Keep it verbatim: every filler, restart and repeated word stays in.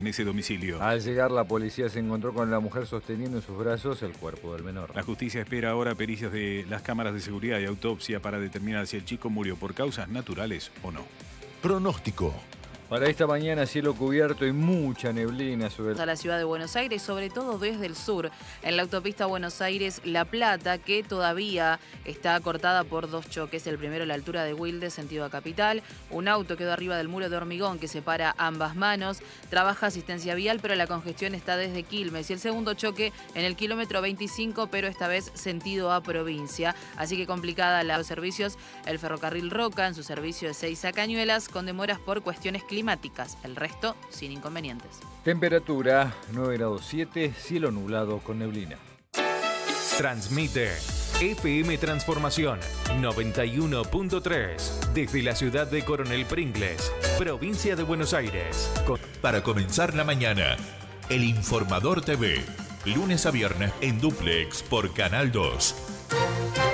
en ese domicilio. Al llegar, la policía se encontró con la mujer sosteniendo en sus brazos el cuerpo del menor. La justicia espera ahora pericias de las cámaras de seguridad y autopsia para determinar si el chico murió por causas naturales o no. Pronóstico. Para esta mañana, cielo cubierto y mucha neblina sobre a la ciudad de Buenos Aires, sobre todo desde el sur, en la autopista Buenos Aires-La Plata, que todavía está cortada por dos choques. El primero a la altura de Wilde, sentido a Capital. Un auto quedó arriba del muro de hormigón que separa ambas manos. Trabaja asistencia vial, pero la congestión está desde Quilmes. Y el segundo choque en el kilómetro veinticinco, pero esta vez sentido a provincia. Así que complicada los servicios. El ferrocarril Roca en su servicio de Seis a Cañuelas, con demoras por cuestiones climáticas. climáticas, el resto sin inconvenientes. Temperatura nueve grados siete, cielo nublado con neblina. Transmite F M Transformación noventa y uno punto tres desde la ciudad de Coronel Pringles, provincia de Buenos Aires. Con... Para comenzar la mañana, El Informador T V, lunes a viernes en duplex por Canal dos.